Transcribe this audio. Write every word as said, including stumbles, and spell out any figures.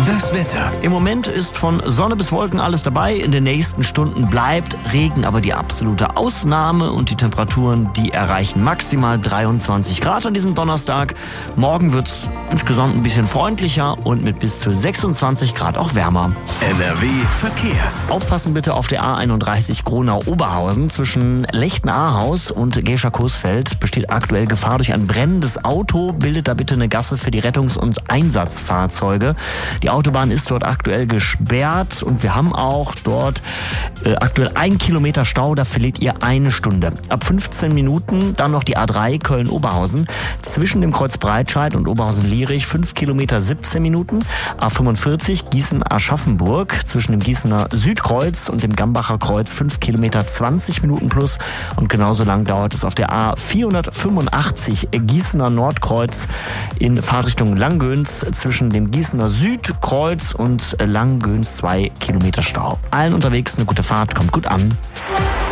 Das Wetter. Im Moment ist von Sonne bis Wolken alles dabei. In den nächsten Stunden bleibt Regen aber die absolute Ausnahme und die Temperaturen, die erreichen maximal dreiundzwanzig Grad an diesem Donnerstag. Morgen wird es insgesamt ein bisschen freundlicher und mit bis zu sechsundzwanzig Grad auch wärmer. N R W Verkehr. Aufpassen bitte auf der A einunddreißig Gronau-Oberhausen. Zwischen Lechten-Ahaus und Gescher-Coesfeld besteht aktuell Gefahr durch ein brennendes Auto. Bildet da bitte eine Gasse für die Rettungs- und Einsatzfahrzeuge. Die Autobahn ist dort aktuell gesperrt und wir haben auch dort äh, aktuell ein Kilometer Stau, da verliert ihr eine Stunde. Ab fünfzehn Minuten dann noch die A drei Köln-Oberhausen. Zwischen dem Kreuz Breitscheid und Oberhausen-Lierich fünf Kilometer siebzehn Minuten. A fünfundvierzig Gießen-Aschaffenburg zwischen dem Gießener Südkreuz und dem Gambacher Kreuz fünf Kilometer zwanzig Minuten plus. Und genauso lang dauert es auf der A vierhundertfünfundachtzig Gießener Nordkreuz in Fahrtrichtung Langgöns zwischen dem Gießener Südkreuz und Langgöns zwei Kilometer Stau. Allen unterwegs eine gute Fahrt, kommt gut an.